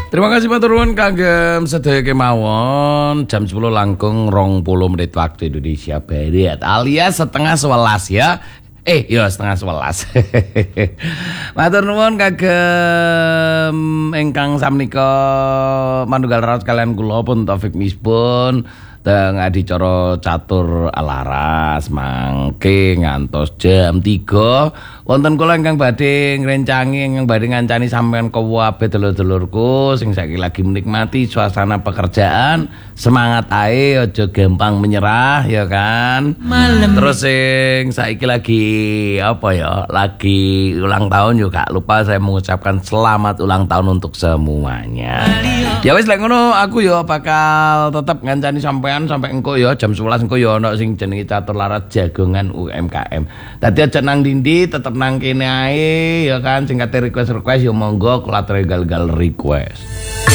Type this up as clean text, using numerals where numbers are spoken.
Terima kasih matur nuwun kagem sedaya kemawon jam 10 langkung 20 menit waktu Indonesia Barat alias setengah 11 ya. Ya setengah 11. Matur nuwun kagem ingkang samnika manunggal raos kalian kula pun Taufik Misbun teng adicara catur alaras mangke ngantos jam 3 wonten kula ingkang badhe ngrencangi ingkang badhe ngancani sampean kabeh dulur-dulurku sing saiki lagi menikmati suasana pekerjaan, semangat ae aja gampang menyerah ya kan. Terus sing saiki lagi lagi ulang tahun juga lupa saya mengucapkan selamat ulang tahun untuk semuanya. Ya wis lek ngono aku ya bakal tetep ngancani sampean sampai engko ya jam 11 engko ya ana sing jenenge catur larat jagongan UMKM. Dadi aja nang ndi tetep nang kene ae ya kan sing kate request ya monggo kula gal request.